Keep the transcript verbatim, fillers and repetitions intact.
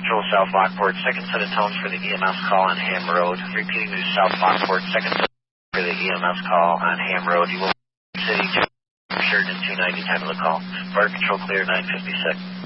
Control South Lockport, second set of tones for the E M S call on Ham Road. Repeating to South Lockport, second set for the E M S call on Ham Road. You will City two, Sheridan two ninety, time of the call. Fire Control clear nine fifty-six.